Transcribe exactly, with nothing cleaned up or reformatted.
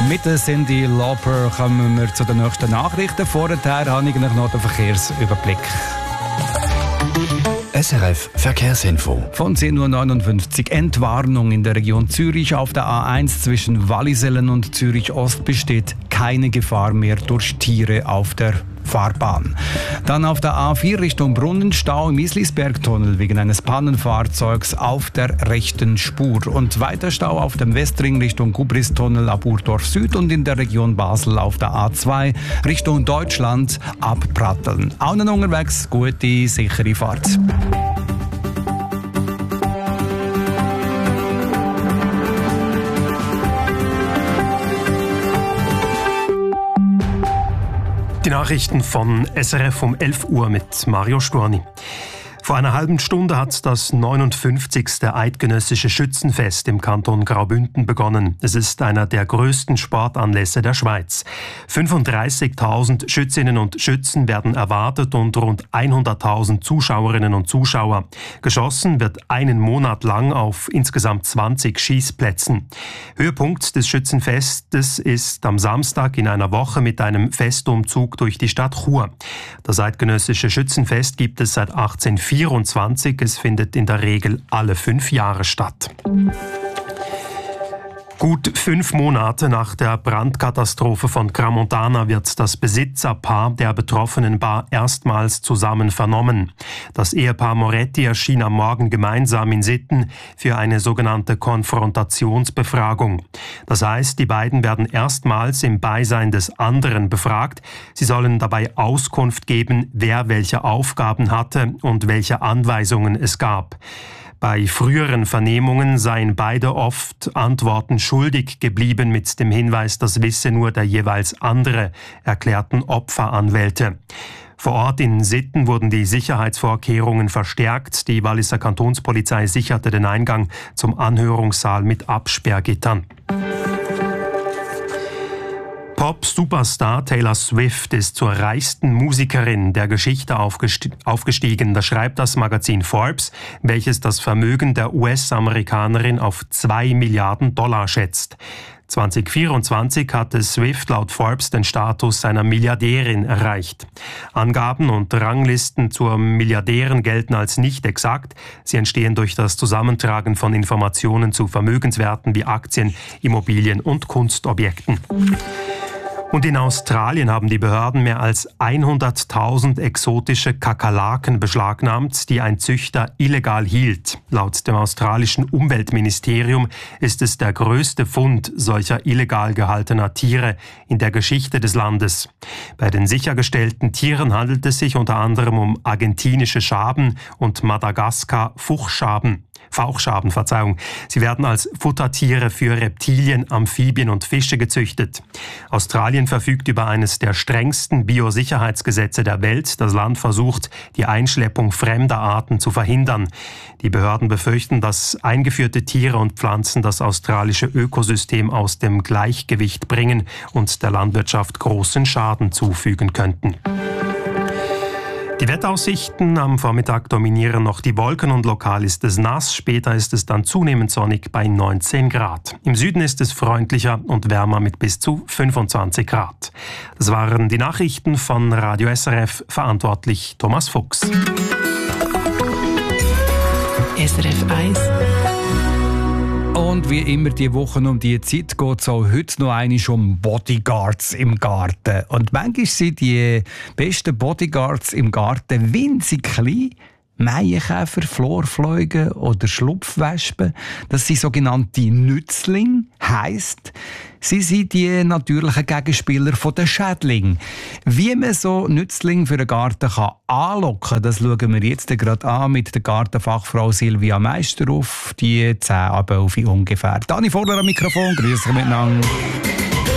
Mit der Cyndi Lauper kommen wir zu den nächsten Nachrichten. Vorher habe ich noch den Verkehrsüberblick. S R F Verkehrsinfo. Von zehn Uhr neunundfünfzig. Entwarnung in der Region Zürich. Auf der A eins zwischen Wallisellen und Zürich Ost besteht keine Gefahr mehr durch Tiere auf der Fahrbahn. Dann auf der A vier Richtung Brunnenstau im Islisbergtunnel wegen eines Pannenfahrzeugs auf der rechten Spur. Und weiter Stau auf dem Westring Richtung Gubristunnel ab Urdorf Süd und in der Region Basel auf der A zwei Richtung Deutschland ab Pratteln. Allen unterwegs gute, sichere Fahrt. Die Nachrichten von S R F um elf Uhr mit Mario Storni. Vor einer halben Stunde hat das neunundfünfzigste Eidgenössische Schützenfest im Kanton Graubünden begonnen. Es ist einer der größten Sportanlässe der Schweiz. fünfunddreißigtausend Schützinnen und Schützen werden erwartet und rund hunderttausend Zuschauerinnen und Zuschauer. Geschossen wird einen Monat lang auf insgesamt zwanzig Schießplätzen. Höhepunkt des Schützenfestes ist am Samstag in einer Woche mit einem Festumzug durch die Stadt Chur. Das Eidgenössische Schützenfest gibt es seit achtzehnhundertvierundzwanzig. Es findet in der Regel alle fünf Jahre statt. Gut fünf Monate nach der Brandkatastrophe von Crans-Montana wird das Besitzerpaar der betroffenen Bar erstmals zusammen vernommen. Das Ehepaar Moretti erschien am Morgen gemeinsam in Sitten für eine sogenannte Konfrontationsbefragung. Das heißt, die beiden werden erstmals im Beisein des anderen befragt. Sie sollen dabei Auskunft geben, wer welche Aufgaben hatte und welche Anweisungen es gab. Bei früheren Vernehmungen seien beide oft Antworten schuldig geblieben mit dem Hinweis, das wisse nur der jeweils andere, erklärten Opferanwälte. Vor Ort in Sitten wurden die Sicherheitsvorkehrungen verstärkt. Die Walliser Kantonspolizei sicherte den Eingang zum Anhörungssaal mit Absperrgittern. Pop-Superstar Taylor Swift ist zur reichsten Musikerin der Geschichte aufgestiegen. Das schreibt das Magazin Forbes, welches das Vermögen der U S-Amerikanerin auf zwei Milliarden Dollar schätzt. zwanzig vierundzwanzig hatte Swift laut Forbes den Status einer Milliardärin erreicht. Angaben und Ranglisten zur Milliardärin gelten als nicht exakt. Sie entstehen durch das Zusammentragen von Informationen zu Vermögenswerten wie Aktien, Immobilien und Kunstobjekten. Und in Australien haben die Behörden mehr als hunderttausend exotische Kakerlaken beschlagnahmt, die ein Züchter illegal hielt. Laut dem australischen Umweltministerium ist es der größte Fund solcher illegal gehaltener Tiere in der Geschichte des Landes. Bei den sichergestellten Tieren handelt es sich unter anderem um argentinische Schaben und Madagaskar-Fuchschaben. Fauchschaben, Verzeihung. Sie werden als Futtertiere für Reptilien, Amphibien und Fische gezüchtet. Australien verfügt über eines der strengsten Biosicherheitsgesetze der Welt. Das Land versucht, die Einschleppung fremder Arten zu verhindern. Die Behörden befürchten, dass eingeführte Tiere und Pflanzen das australische Ökosystem aus dem Gleichgewicht bringen und der Landwirtschaft großen Schaden zufügen könnten. Die Wetteraussichten: Am Vormittag dominieren noch die Wolken und lokal ist es nass. Später ist es dann zunehmend sonnig bei neunzehn Grad. Im Süden ist es freundlicher und wärmer mit bis zu fünfundzwanzig Grad. Das waren die Nachrichten von Radio S R F, verantwortlich Thomas Fuchs. S R F eins. Und wie immer die Wochen um diese Zeit geht es auch heute noch einmal um Bodyguards im Garten. Und manchmal sind die besten Bodyguards im Garten winzig klein. Maienkäfer, Florfliegen oder Schlupfwespen. Das sind sogenannte Nützlinge. Heisst, sie sind die natürlichen Gegenspieler der Schädlinge. Wie man so Nützlinge für den Garten kann anlocken kann, das schauen wir jetzt gerade an mit der Gartenfachfrau Silvia Meister auf die zehn ab elf ungefähr. Dani Vorder am Mikrofon, grüß euch miteinander.